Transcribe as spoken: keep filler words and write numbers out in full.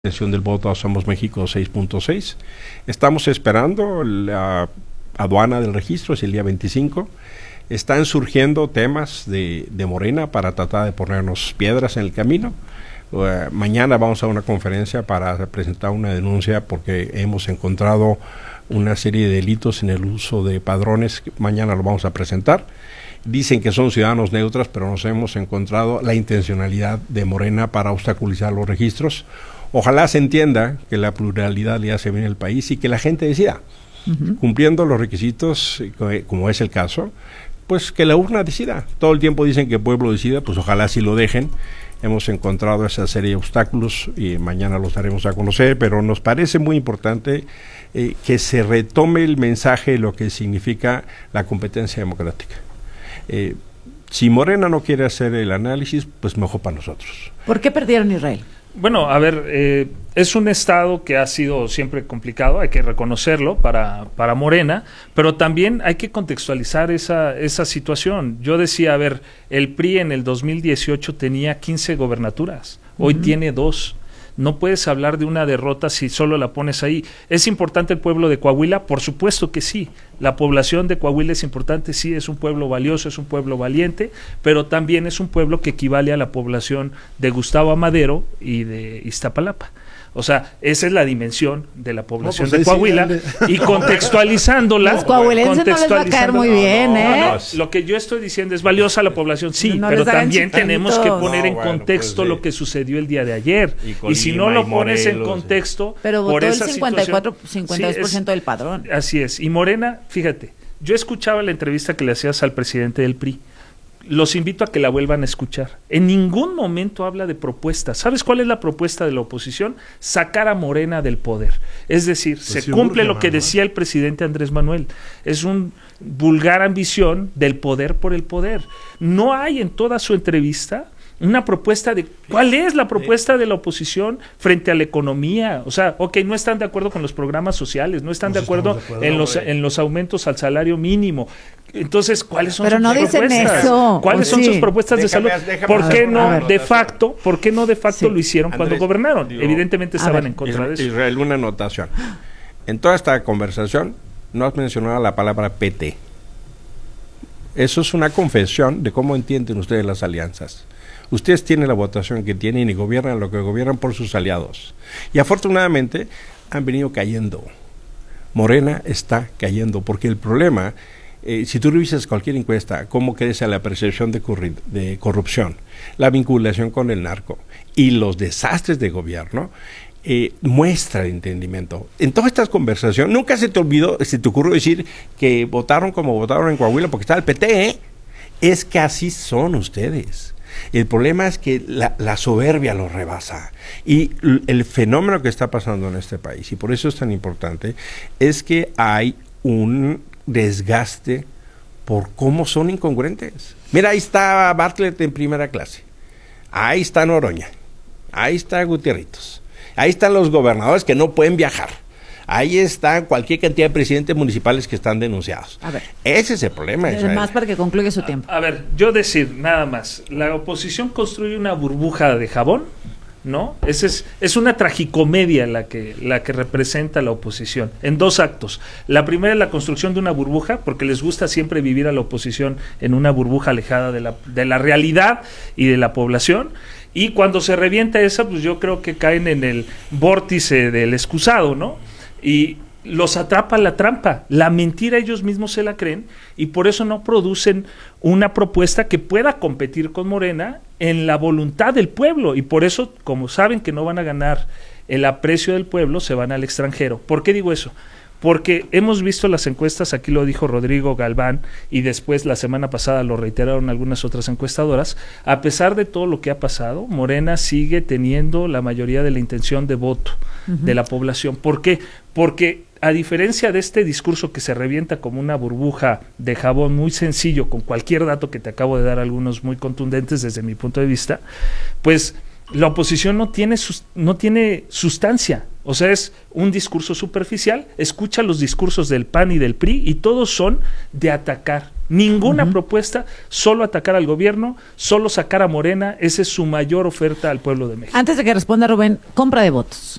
Intención del voto a Somos México seis punto seis. Estamos esperando la aduana del registro, es el día veinticinco. Están surgiendo temas de, de Morena para tratar de ponernos piedras en el camino. Uh, mañana vamos a una conferencia para presentar una denuncia porque hemos encontrado una serie de delitos en el uso de padrones. Mañana lo vamos a presentar. Dicen que son ciudadanos neutros, pero nos hemos encontrado la intencionalidad de Morena para obstaculizar los registros. Ojalá se entienda que la pluralidad le hace bien al país y que la gente decida, uh-huh. cumpliendo los requisitos, como es el caso, pues que la urna decida. Todo el tiempo dicen que el pueblo decida, pues ojalá sí lo dejen. Hemos encontrado esa serie de obstáculos y mañana los daremos a conocer, pero nos parece muy importante eh, que se retome el mensaje de lo que significa la competencia democrática. Eh, si Morena no quiere hacer el análisis, pues mejor para nosotros. ¿Por qué perdieron Israel? Bueno, a ver, eh, es un estado que ha sido siempre complicado, hay que reconocerlo para, para Morena, pero también hay que contextualizar esa, esa situación. Yo decía, a ver, el P R I en el dos mil dieciocho tenía quince gobernaturas, hoy uh-huh. tiene dos. No puedes hablar de una derrota si solo la pones ahí. ¿Es importante el pueblo de Coahuila? Por supuesto que sí. La población de Coahuila es importante, sí, es un pueblo valioso, es un pueblo valiente, pero también es un pueblo que equivale a la población de Gustavo Amadero y de Iztapalapa. O sea, esa es la dimensión de la población no, pues de Coahuila sí, y contextualizándola. Los coahuilenses no les va a caer muy bien, ¿eh? No, no, lo que yo estoy diciendo es valiosa la población, sí, no pero también tenemos que poner no, en bueno, contexto pues, sí. lo que sucedió el día de ayer. Y, y si no lo pones en contexto, pero votó por esa el cincuenta y cuatro, cincuenta y dos por ciento sí, es, del padrón. Así es. Y Morena, fíjate, yo escuchaba la entrevista que le hacías al presidente del P R I. Los invito a que la vuelvan a escuchar. En ningún momento habla de propuestas. ¿Sabes cuál es la propuesta de la oposición? Sacar a Morena del poder. Es decir, pues se sí, cumple lo que Manuel. decía el presidente Andrés Manuel. Es un vulgar ambición del poder por el poder. No hay en toda su entrevista una propuesta de cuál es la propuesta de la oposición frente a la economía. O sea, ok, no están de acuerdo con los programas sociales, no están de acuerdo, de acuerdo en los en los aumentos al salario mínimo. Entonces, ¿cuáles son Pero sus no propuestas? Dicen eso. ¿Cuáles son sí. sus propuestas déjame, de salud? Déjame ¿Por qué no de facto, por qué no de facto sí. lo hicieron Andrés, cuando gobernaron? Digo, Evidentemente estaban en contra Israel, de eso. Israel, una anotación. En toda esta conversación no has mencionado la palabra P T. Eso es una confesión de cómo entienden ustedes las alianzas. Ustedes tienen la votación que tienen y gobiernan lo que gobiernan por sus aliados. Y afortunadamente han venido cayendo. Morena está cayendo, porque el problema, eh, si tú revisas cualquier encuesta, cómo crece la percepción de, corri- de corrupción, la vinculación con el narco y los desastres de gobierno, eh, muestra el entendimiento. En todas estas conversaciones, nunca se te olvidó, se te ocurrió decir que votaron como votaron en Coahuila porque estaba el P T, ¿eh? Es que así son ustedes. El problema es que la, la soberbia los rebasa y l- el fenómeno que está pasando en este país, y por eso es tan importante, es que hay un desgaste por cómo son incongruentes. Mira, ahí está Bartlett en primera clase, ahí está Noroña, ahí está Gutierritos, ahí están los gobernadores que no pueden viajar. Ahí está cualquier cantidad de presidentes municipales que están denunciados. A ver, ese es el problema. Además, para que concluya su tiempo. A, a ver, yo decir nada más, la oposición construye una burbuja de jabón, ¿no? Ese es, es una tragicomedia la que, la que representa la oposición, en dos actos. La primera es la construcción de una burbuja, porque les gusta siempre vivir a la oposición en una burbuja alejada de la, de la realidad y de la población. Y cuando se revienta esa, pues yo creo que caen en el vórtice del excusado, ¿no? Y los atrapa la trampa, la mentira ellos mismos se la creen y por eso no producen una propuesta que pueda competir con Morena en la voluntad del pueblo y por eso, como saben que no van a ganar el aprecio del pueblo, se van al extranjero. ¿Por qué digo eso? Porque hemos visto las encuestas, aquí lo dijo Rodrigo Galván y después la semana pasada lo reiteraron algunas otras encuestadoras, a pesar de todo lo que ha pasado, Morena sigue teniendo la mayoría de la intención de voto uh-huh. de la población. ¿Por qué? Porque a diferencia de este discurso que se revienta como una burbuja de jabón muy sencillo, con cualquier dato que te acabo de dar, algunos muy contundentes desde mi punto de vista, pues la oposición no tiene, sus, no tiene sustancia. O sea, es un discurso superficial, escucha los discursos del P A N y del P R I y todos son de atacar, Ninguna Ujú. propuesta, solo atacar al gobierno, solo sacar a Morena, esa es su mayor oferta al pueblo de México. Antes de que responda Rubén, compra de votos.